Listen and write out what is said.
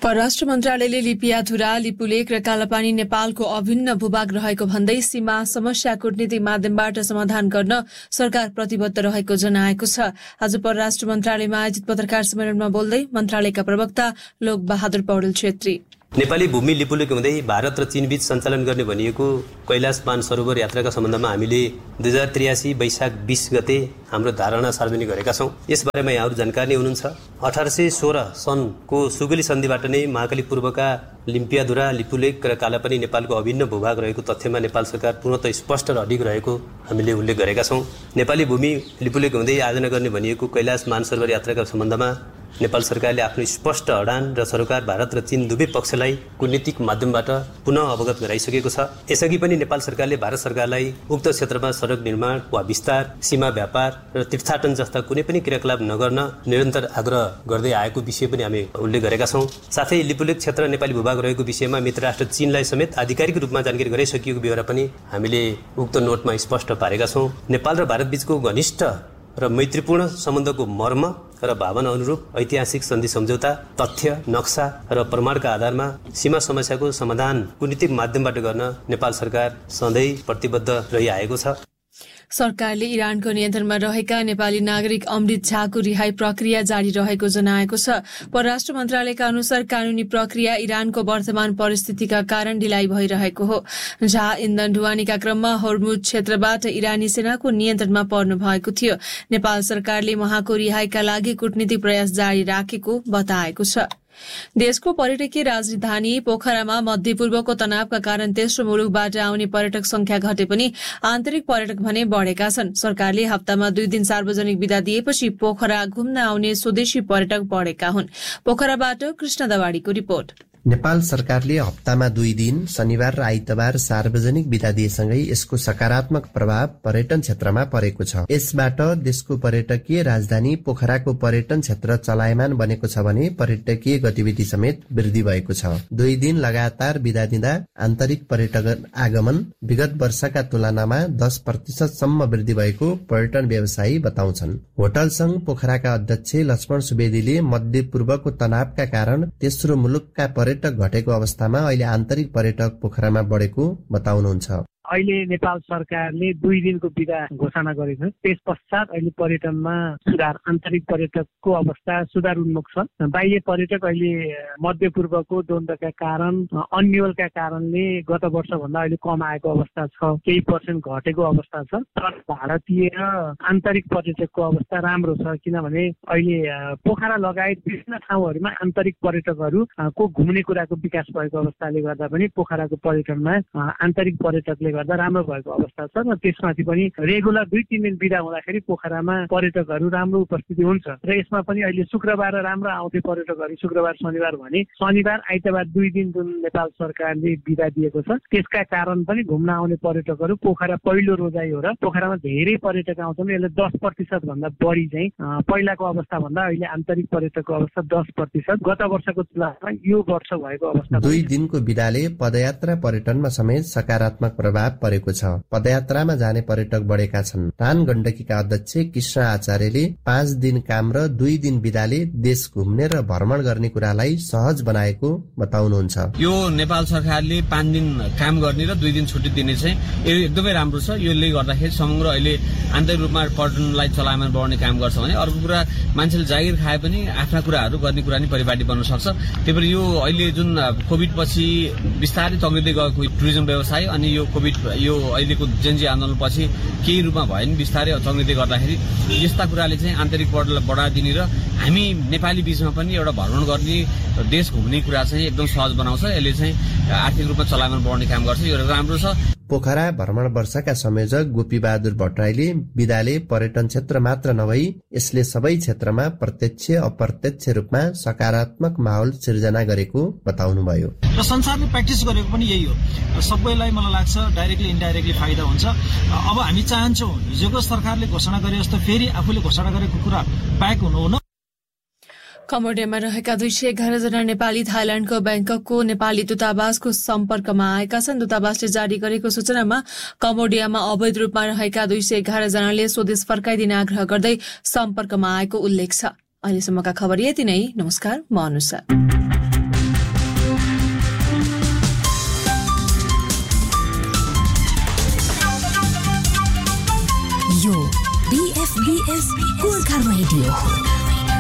परराष्ट्र मन्त्रालयले लिपियाधुरा, लिपुलेक र कालापानी नेपालको अभिन्न भूभाग रहेको भन्दै सीमा समस्या कूटनीतिक माध्यमबाट समाधान गर्न सरकार प्रतिबद्ध रहेको जनाएको छ। आज परराष्ट्र मन्त्रालयमा आयोजित पत्रकार सम्मेलनमा बोल्दै मन्त्रालयका प्रवक्ता लोकबहादुर पौडेल छेत्री, नेपाली भूमि लिपुलेक हुँदै भारत र चीनबीच सञ्चालन गर्ने भनिएको कैलाश मानसरोवर यात्राका सम्बन्धमा हामीले 2083 वैशाख 20 गते हाम्रो धारणा सार्वजनिक गरेका छौं। यसबारेमा यहाँहरू जानकारी नै हुनुहुन्छ। 1816 सनको सुगली सन्धिबाट नै महाकाली पूर्वका लिम्पियाधुरा, लिपुलेक र कालापानी नेपालको अभिन्न भूभाग रहेको तथ्यमा नेपाल सरकार पूर्णतः स्पष्ट र अडिग रहेको हामीले उल्लेख गरेका छौं। नेपाली भूमि लिपुलेक हुँदै आयोजना गर्ने भनिएको कैलाश मानसरोवर यात्राका सम्बन्धमा नेपाल सरकारले आफ्नो स्पष्ट अडान र सरकार भारत र चीन दुवै पक्षलाई कूटनीतिक माध्यमबाट पुनः अवगत गराइसकेको छ। यसअघि पनि नेपाल सरकारले भारत सरकारलाई उक्त क्षेत्रमा सडक निर्माण वा विस्तार, सीमा व्यापार र तीर्थाटन जस्ता कुनै पनि क्रियाकलाप नगर्न निरन्तर आग्रह गर्दै आएको विषय पनि हामी उल्लेख गरेका छौं। साथै लिपुलेक क्षेत्र नेपाली भूभाग रहेको विषयमा मित्र राष्ट्र चीनलाई समेत आधिकारिक रूपमा जानकारी गराइसकिएको बेहोरा पनि हामीले उक्त नोटमा स्पष्ट पारेका छौं। नेपाल र भारत बीचको घनिष्ठ र मैत्रीपूर्ण सम्बन्धको मर्म र भावना अनुरूप ऐतिहासिक सन्धि सम्झौता, तथ्य, नक्सा र प्रमाणका आधारमा सीमा समस्याको समाधान कूटनीतिक माध्यमबाट गर्न नेपाल सरकार सधैँ प्रतिबद्ध रहिआएको छ। सरकारले इरानको नियन्त्रणमा रहेका नेपाली नागरिक अमृत झाको रिहाई प्रक्रिया जारी रहेको जनाएको छ। परराष्ट्र मन्त्रालयका अनुसार कानूनी प्रक्रिया इरानको वर्तमान परिस्थितिका कारण ढिलाइ भइरहेको हो। झा इन्धन ढुवानीका क्रममा होर्मुज क्षेत्रबाट इरानी सेनाको नियन्त्रणमा पर्नु भएको थियो। नेपाल सरकारले उहाँको रिहाईका लागि कूटनीतिक प्रयास जारी राखेको बताएको छ। देशको पर्यटकीय राजधानी पोखरामा मध्यपूर्वको तनावका कारण तेस्रो मुलुकबाट आउने पर्यटक संख्या घटे पनि आन्तरिक पर्यटक भने बढ़ेका छन्। सरकारले हप्तामा 2 दिन सार्वजनिक बिदा दिएपछि पोखरा घुम्न आउने स्वदेशी पर्यटक बढ़ेका हुन्। पोखराबाट कृष्ण दवाडीको रिपोर्ट। नेपाल सरकारले हप्तामा 2 दिन शनिबार र आइतबार सार्वजनिक बिदा दिएसँगै यसको सकारात्मक प्रभाव पर्यटन क्षेत्रमा परेको छ। यसबाट देशको पर्यटकीय राजधानी पोखराको पर्यटन क्षेत्र चलायमान बनेको छ भने पर्यटकीय गतिविधि समेत वृद्धि भएको छ। 2 दिन लगातार बिदा दिँदा आन्तरिक पर्यटक आगमन विगत वर्षका तुलनामा 10% सम्म वृद्धि भएको पर्यटन व्यवसायी बताउँछन्। होटल संघ पोखराका अध्यक्ष लक्ष्मण सुवेदीले मध्यपूर्वको तनावका कारण तेस्रो मुलुकका पर्यटक घटेको अवस्थामा अहिले आन्तरिक पर्यटक पोखरामा बढेको बताउनुहुन्छ। अहिले नेपाल सरकारले 2 दिनको बिदा घोषणा गरेको छ। त्यस पश्चात अहिले पर्यटनमा सुधार, आन्तरिक पर्यटकको अवस्था सुधार उन्मुख छ। बाह्य पर्यटक अहिले मध्यपूर्वको द्वन्द्वका कारण, अन्यलका कारणले गत वर्षभन्दा अहिले कम आएको अवस्था छ, केही % घटेको अवस्था छ। तर भारतीय आन्तरिक पर्यटकको अवस्था राम्रो छ, किनभने अहिले पोखरा लगायत विभिन्न ठाउँहरूमा आन्तरिक पर्यटकहरूको घुम्ने कुराको विकास भएको अवस्थाले गर्दा पनि पोखराको पर्यटनमा आन्तरिक पर्यटकले गर्दा राम्रो भएको अवस्था छ। र त्यसमाथि पनि रेगुलर 2-3 दिन बिदा हुँदाखेरि पोखरामा पर्यटकहरू राम्रो उपस्थिति हुन्छ। र यसमा पनि अहिले शुक्रबार राम्रो आउँथे पर्यटकहरू, शुक्रबार शनिबार भने शनिबार आइतबार 2 दिन जुन नेपाल सरकारले बिदा दिएको छ, त्यसका कारण पनि घुम्न आउने पर्यटकहरू पोखरा पहिलो रोजाइ हो र पोखरामा धेरै पर्यटक आउँछन्। यसले 10% भन्दा बढी चाहिँ पहिलाको अवस्था भन्दा अहिले आन्तरिक पर्यटकको अवस्था 10%, गत वर्षको तुलनामा यो वर्ष भएको अवस्था। 2 दिनको बिदाले पदयात्रा पर्यटनमा समेत सकारात्मक प्रभाव परेको छ। पदयात्रामा जाने पर्यटक बढेका छन्। रान गण्डकीका अध्यक्ष कृष्ण आचार्यले 5 दिन काम र 2 दिन बिदाले देश घुम्ने र भ्रमण गर्ने कुरालाई सहज बनाएको बताउनुहुन्छ। यो नेपाल सरकारले 5 दिन काम गर्ने र 2 दिन छुट्टी दिने चाहिँ एकदमै राम्रो छ। यसले गर्दाखेरि समग्र अहिले आन्तरिक रूपमा पर्यटनलाई चलायमान बढाउने काम गर्छ भने अर्को कुरा मान्छेले जागिर खाए पनि आफ्ना कुराहरू गर्ने कुरा नि परिपाटी बन्न सक्छ। त्यही भएर यो अहिले जुन कोभिड पछि बिस्तारै तग्लिँदै गएको टुरिज्म व्यवसाय अनि यो कोभिड यो अहिलेको जेनजी आन्दोलनपछि केही रूपमा भयो नि बिस्तारै तग्लिँदै गर्दाखेरि यस्ता कुराले चाहिँ आन्तरिक पर्यटनलाई बढाइदिने र हामी नेपाली बीचमा पनि एउटा भ्रमण गर्ने, देश घुम्ने कुरा चाहिँ एकदम सहज बनाउँछ। यसले चाहिँ आर्थिक रूपमा चलायमान बढाउने काम गर्छ। यो राम्रो छ। पोखरा भ्रमण वर्षका संयोजक गोपीबहादुर भट्टराईले बिदाले पर्यटन क्षेत्र मात्र नभई यसले सबै क्षेत्रमा प्रत्यक्ष अप्रत्यक्ष रूपमा सकारात्मक माहौल सिर्जना गरेको बताउनुभयो। र संसारले प्र्याक्टिस गरेको पनि यही हो। सबैलाई मलाई लाग्छ डाइरेक्टली इन्डाइरेक्टली फाइदा हुन्छ। अब हामी चाहन्छौँ हिजोको सरकारले घोषणा गरे जस्तो फेरि आफूले घोषणा गरेको कुरा ब्याक हुनु। कम्बोडियामा रहेका 211 जना नेपाली थाइल्याण्डको ब्याङ्ककको नेपाली दूतावासको सम्पर्कमा आएका छन्। दूतावासले जारी गरेको सूचनामा कम्बोडियामा अवैध रूपमा रहेका 211 जनाले स्वदेश फर्काइदिन आग्रह गर्दै सम्पर्कमा आएको उल्लेख छ। अहिलेसम्मका खबर यति नै। नमस्कार, म अनुषा। SBS Gorkha radio